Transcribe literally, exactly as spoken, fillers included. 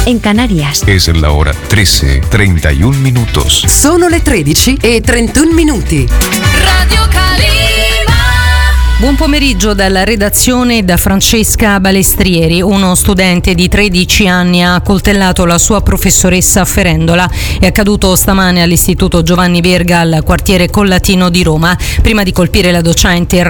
en Canarias. Es la hora trece, treinta y un minutos. Sono le tredici e trentuno minuti. Radio Calima. Buon pomeriggio dalla redazione da Francesca Balestrieri. Uno studente di tredici anni ha accoltellato la sua professoressa ferendola. È accaduto stamane all'Istituto Giovanni Verga al quartiere Collatino di Roma. Prima di colpire la docente, il